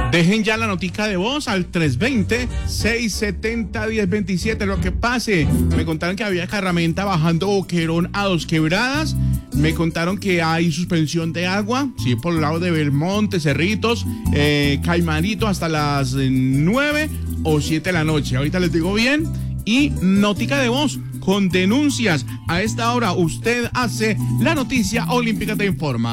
Dejen ya la notica de voz al 320-670-1027. Lo que pase. Me contaron que había carramenta bajando Boquerón a Dos Quebradas. Me contaron que hay suspensión de agua, sí, por el lado de Belmonte, Cerritos, Caimanito hasta las 9 o 7 de la noche. Ahorita les digo bien. Y notica de voz con denuncias. A esta hora usted hace la noticia olímpica te informa.